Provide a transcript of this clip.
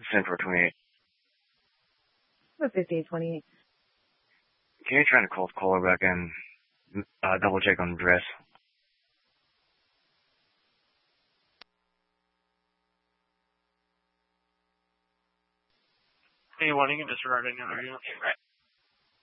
Central 28. What 5828? Can you try to call caller back and double check on address? Hey, one, you can disregard any other units.